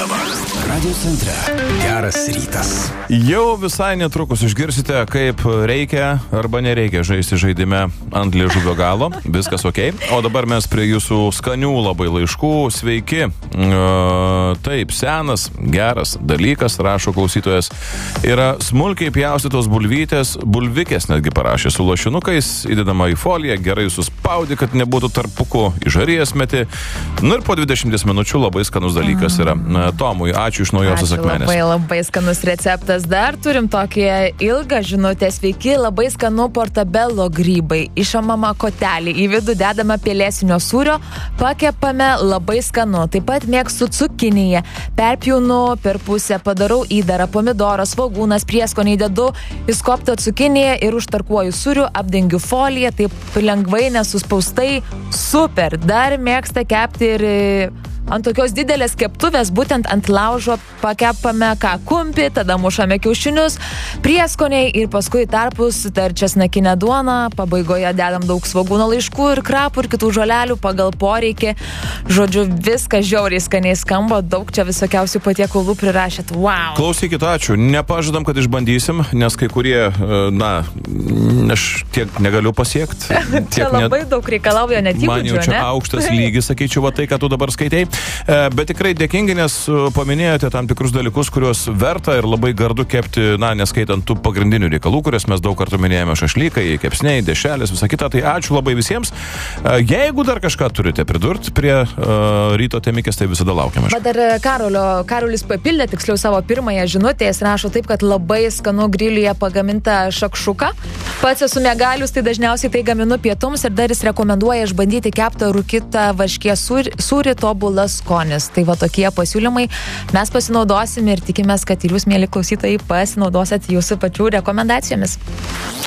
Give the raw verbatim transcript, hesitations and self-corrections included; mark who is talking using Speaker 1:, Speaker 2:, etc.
Speaker 1: Dabar Radio Centre geras rytas.
Speaker 2: Jau visai netrukus išgirsite, kaip reikia arba nereikia žaisti žaidime ant liežuvio galo. Viskas ok. O dabar mes prie jūsų skanių labai laiškų. Sveiki. E, taip, senas, geras dalykas, rašo klausytojas, yra smulkiai pjaustytos bulvytės, bulvikės netgi parašė, su lašinukais, įdedama į foliją, gerai suspaudi, kad nebūtų tarpuku, į žarijas meti. Nu ir po dvidešimties minučių labai skanus dalykas yra. Tomui, ačiū iš Naujosios Akmenės.
Speaker 3: Labai, labai skanus receptas. Dar turim tokį ilgą žinutę. Sveiki, labai skanu portabello grybai. Išamama kotelį, į vidų dedama pelėsinio sūrio, pakepame, labai skanu. Taip pat mėgstu cukiniją. Perpjaunu per pusę, padarau įdarą, pomidoras, svogūnas, prieskoniai dedu, įskoptą cukiniją ir užtarkuoju sūriu, apdengiu foliją, taip lengvai nesuspaustai. Super. Dar mėgsta kepti ir ant tokios didelės keptuvės, būtent ant laužo pakepame ką kumpį, tada mušame kiaušinius, prieskoniai ir paskui tarpus dar česnakinę duoną, pabaigoje dedam daug svogūno laiškų ir krapų ir kitų žolelių pagal poreikį. Žodžiu, viskas žiauriai skaniai skamba, daug čia visokiausių patiekalų prirašėt. Wow.
Speaker 2: Klausykit, ačiū. Nepažadam, kad išbandysim, nes kai kurie, na, aš tiek negaliu pasiekti.
Speaker 3: Čia labai net daug reikalauja net įgūdžių,
Speaker 2: man jau čia
Speaker 3: ne?
Speaker 2: Aukštas lygis, sakyčiau, va tai, ką tu dabar skaitai. Bet tikrai dėkingi, nes paminėjote tam tikrus dalykus, kuriuos verta ir labai gardu kepti, na, neskaitant tų pagrindinių reikalų, kurias mes daug kartų minėjome, šašlykai, kepsniai, dešrelės, visą kitą. Tai ačiū labai visiems. Jeigu dar kažką turite pridurti prie uh, ryto temikės, tai visada laukiame.
Speaker 3: Bet dar Karolio, Karolis papildė tiksliau savo pirmąją žinutę, jis rašo taip, kad labai skanu griliuje pagaminta šakšuka. Pats esu mėgalius, tai dažniausiai tai gaminu pietums ir dar jis rekomenduoja išbandyti keptą rūkytą varškės sūrį, sūrį tobulas skonis. Tai va tokie pasiūlymai. Mes pasinaudosim ir tikimės, kad ir jūs, mėly klausytojai, pasinaudosit jūsų pačių rekomendacijomis.